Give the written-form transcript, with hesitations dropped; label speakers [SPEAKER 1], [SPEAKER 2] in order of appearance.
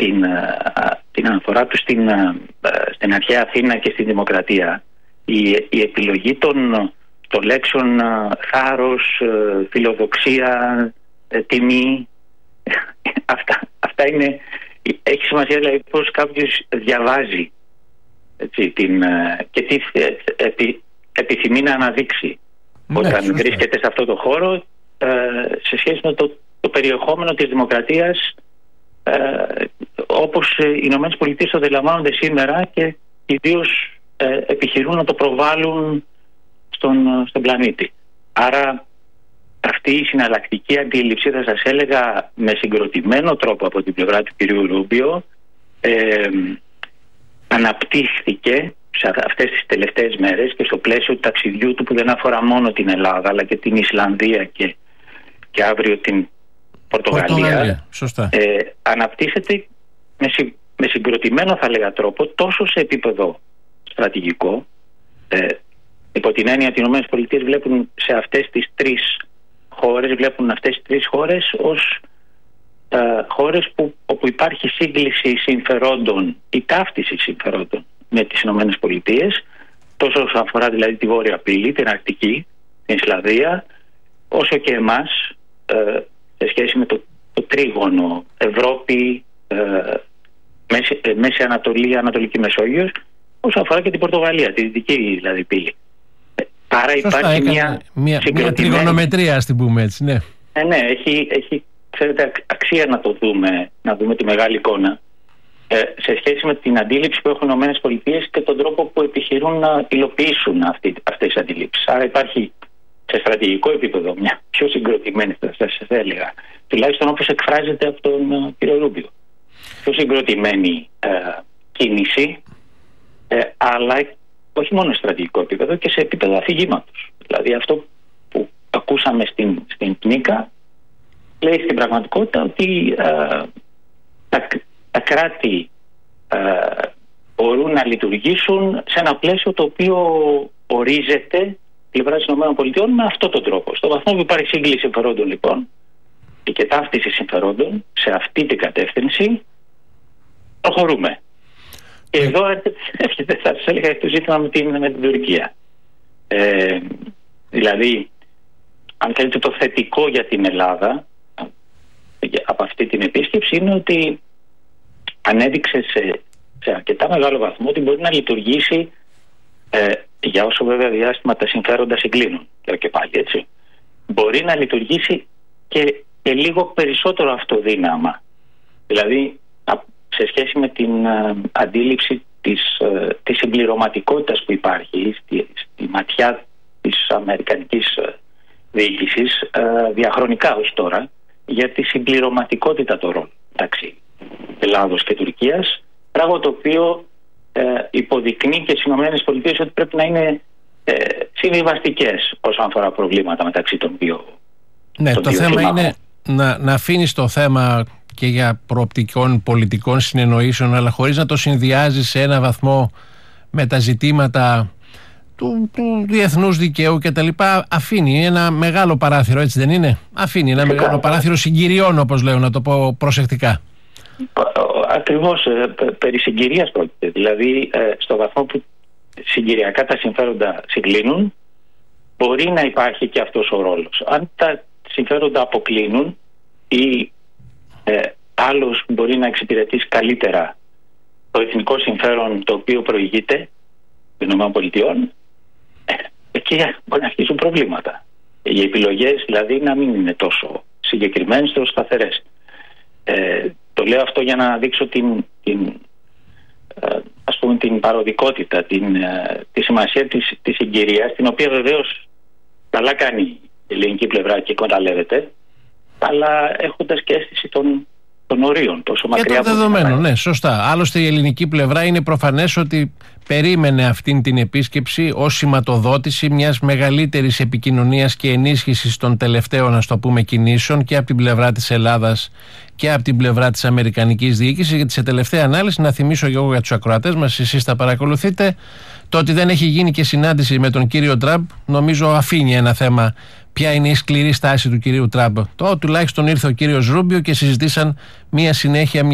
[SPEAKER 1] την αναφορά του στην αρχαία Αθήνα και στην δημοκρατία, η επιλογή των λέξεων θάρρος, φιλοδοξία, τιμή, αυτά είναι, έχει σημασία δηλαδή πώς κάποιος διαβάζει, έτσι, και τι επιθυμεί να αναδείξει όταν βρίσκεται σε αυτό το χώρο σε σχέση με το περιεχόμενο της δημοκρατίας όπως οι Ηνωμένες Πολιτείες το αντιλαμβάνονται σήμερα και ιδίως επιχειρούν να το προβάλλουν στον πλανήτη. Άρα αυτή η συναλλακτική αντίληψη, θα σας έλεγα με συγκροτημένο τρόπο από την πλευρά του κυρίου Ρούμπιο, αναπτύχθηκε σε αυτές τις τελευταίες μέρες και στο πλαίσιο του ταξιδιού του, που δεν αφορά μόνο την Ελλάδα αλλά και την Ισλανδία και αύριο την Πορτογαλία. Σωστά. Αναπτύσσεται με συγκροτημένο, θα λέγα, τρόπο, τόσο σε επίπεδο στρατηγικό, υπό την έννοια ότι οι ΗΠΑ βλέπουν σε αυτές τις τρεις χώρες ως χώρες όπου υπάρχει σύγκληση συμφερόντων ή ταύτιση συμφερόντων με τις ΗΠΑ, τόσο όσον αφορά δηλαδή τη Βόρεια Πύλη, την Αρκτική, την Ισλανδία, όσο και εμάς σε σχέση με το τρίγωνο Ευρώπη, Μέση Ανατολή, Ανατολική Μεσόγειος, όσον αφορά και την Πορτογαλία, τη Δυτική δηλαδή πύλη. Άρα υπάρχει μια
[SPEAKER 2] τριγωνομετρία, ας την πούμε έτσι, ναι.
[SPEAKER 1] Ναι, έχει ξέρετε, αξία να δούμε τη μεγάλη εικόνα σε σχέση με την αντίληψη που έχουν οι ΗΠΑ και τον τρόπο που επιχειρούν να υλοποιήσουν αυτές τις αντιλήψεις. Άρα υπάρχει σε στρατηγικό επίπεδο μια πιο συγκροτημένη, θα σας έλεγα, τουλάχιστον όπως εκφράζεται από τον κύριο Ρούμπιο, πιο συγκροτημένη κίνηση, αλλά όχι μόνο σε στρατηγικό επίπεδο και σε επίπεδο αφηγήματος. Δηλαδή αυτό που ακούσαμε στην Νίκα λέει στην πραγματικότητα ότι τα κράτη μπορούν να λειτουργήσουν σε ένα πλαίσιο το οποίο ορίζεται πλευρά της ΗΠΑ με αυτόν τον τρόπο. Στο βαθμό που υπάρχει σύγκληση συμφερόντων λοιπόν και ταύτιση συμφερόντων σε αυτή την κατεύθυνση, προχωρούμε. Και εδώ έρχεται, θα σας έλεγα, το ζήτημα με την Τουρκία. Δηλαδή, αν θέλετε, το θετικό για την Ελλάδα από αυτή την επίσκεψη είναι ότι ανέδειξε σε αρκετά μεγάλο βαθμό ότι μπορεί να λειτουργήσει, για όσο βέβαια διάστημα τα συμφέροντα συγκλίνουν, λέω και πάλι έτσι, μπορεί να λειτουργήσει και λίγο περισσότερο αυτοδύναμα. Δηλαδή, σε σχέση με την αντίληψη της συμπληρωματικότητας που υπάρχει στη ματιά της αμερικανικής διοίκησης, διαχρονικά, όχι τώρα, για τη συμπληρωματικότητα των ρόλων μεταξύ Ελλάδος και Τουρκίας, πράγμα το οποίο υποδεικνύει και στις ΗΠΑ ότι πρέπει να είναι συμβιβαστικές όσον αφορά προβλήματα μεταξύ των δύο.
[SPEAKER 2] Ναι, το θέμα είναι να αφήνεις το θέμα και για προοπτικών πολιτικών συνεννοήσεων, αλλά χωρίς να το συνδυάζεις σε ένα βαθμό με τα ζητήματα του διεθνούς δικαίου και τα λοιπά. Αφήνει ένα μεγάλο παράθυρο, έτσι δεν είναι? Αφήνει ένα μεγάλο παράθυρο συγκυριών, όπως λέω, να το πω προσεκτικά.
[SPEAKER 1] Ακριβώς, περί συγκυρίας πρόκειται. Δηλαδή, στο βαθμό που συγκυριακά τα συμφέροντα συγκλίνουν, μπορεί να υπάρχει και αυτός ο ρόλος. Αν τα συμφέροντα αποκλίνουν ή άλλος μπορεί να εξυπηρετήσει καλύτερα το εθνικό συμφέρον το οποίο προηγείται των ΗΠΑ, εκεί μπορεί να αρχίσουν προβλήματα. Οι επιλογές δηλαδή να μην είναι τόσο συγκεκριμένες, τόσο σταθερές. Το λέω αυτό για να δείξω την παροδικότητα, τη σημασία της συγκυρίας, την οποία βεβαίως καλά κάνει η ελληνική πλευρά και εκμεταλλεύεται, αλλά έχοντας και αίσθηση των ορίων, τόσο μακριά από το
[SPEAKER 2] δεδομένο. Ναι, σωστά. Άλλωστε η ελληνική πλευρά είναι προφανές ότι περίμενε αυτήν την επίσκεψη ως σηματοδότηση μιας μεγαλύτερης επικοινωνίας και ενίσχυσης των τελευταίων, ας το πούμε, κινήσεων και από την πλευρά της Ελλάδας και από την πλευρά της αμερικανικής διοίκησης, γιατί σε τελευταία ανάλυση, να θυμίσω και εγώ για τους ακροατές μας, εσείς τα παρακολουθείτε, το ότι δεν έχει γίνει και συνάντηση με τον κύριο Τραμπ, νομίζω αφήνει ένα θέμα. Ποια είναι η σκληρή στάση του κυρίου Τραμπ? Τουλάχιστον ήρθε ο κύριος Ρούμπιο και συζητήσαν μια συνέχεια